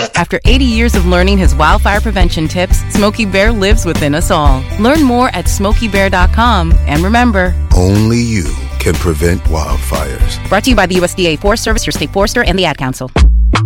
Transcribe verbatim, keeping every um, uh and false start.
After eighty years of learning his wildfire prevention tips, Smokey Bear lives within us all. Learn more at smokey bear dot com. And remember, only you can prevent wildfires. Brought to you by the U S D A Forest Service, your state forester, and the Ad Council.